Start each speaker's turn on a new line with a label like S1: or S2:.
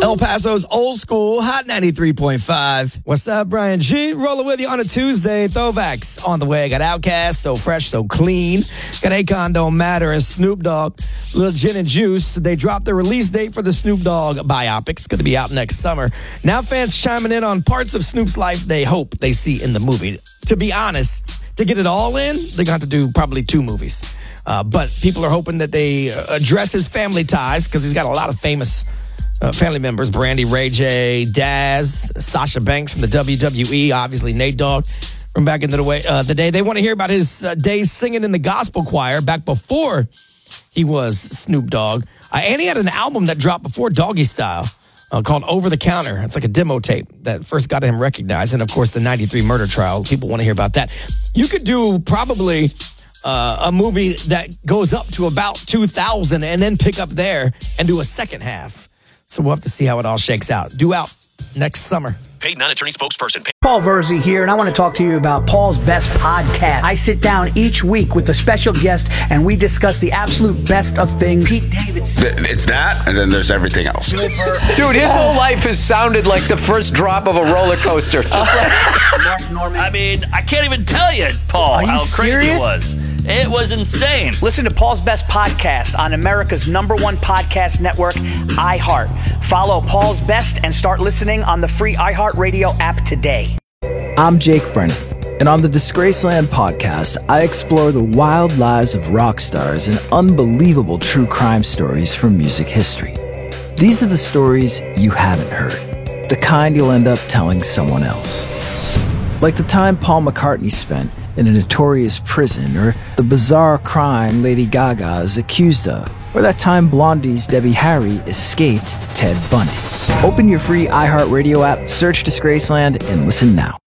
S1: El Paso's old school, Hot 93.5. What's up, Brian G? Rolling with you on a Tuesday. Throwbacks on the way. Got Outkast, So Fresh, So Clean. Got Akon, Don't Matter, and Snoop Dogg, Lil Gin and Juice. They dropped the release date for the Snoop Dogg biopic. It's going to be out next summer. Now fans chiming in on parts of Snoop's life they hope they see in the movie. To be honest, to get it all in, they're going to have to do probably 2 movies. But people are hoping that they address his family ties because he's got a lot of famous family members. Brandy, Ray J, Daz, Sasha Banks from the WWE, obviously Nate Dogg from back into the day. They want to hear about his days singing in the gospel choir back before he was Snoop Dogg. And he had an album that dropped before Doggy Style called Over the Counter. It's like a demo tape that first got him recognized. And, of course, the 93 murder trial. People want to hear about that. You could do probably a movie that goes up to about 2000 and then pick up there and do a second half. So we'll have to see how it all shakes out. Due out next summer.
S2: Paid non-attorney spokesperson.
S3: Paul Verzi here, and I want to talk to you about Paul's Best Podcast. I sit down each week with a special guest, and we discuss the absolute best of things. Pete Davidson.
S4: It's that, and then there's everything else.
S5: Dude, his whole life has sounded like the first drop of a roller coaster. Just
S3: Mark Norman.
S6: I mean, I can't even tell you, Paul, how crazy
S3: serious?
S6: it was. It was insane.
S3: Listen to Paul's Best Podcast on America's #1 podcast network, iHeart. Follow Paul's Best and start listening on the free iHeartRadio app today.
S7: I'm Jake Brennan, and on the Disgraceland podcast, I explore the wild lives of rock stars and unbelievable true crime stories from music history. These are the stories you haven't heard, the kind you'll end up telling someone else. Like the time Paul McCartney spent in a notorious prison, or the bizarre crime Lady Gaga is accused of, or that time Blondie's Debbie Harry escaped Ted Bundy. Open your free iHeartRadio app, search Disgraceland, and listen now.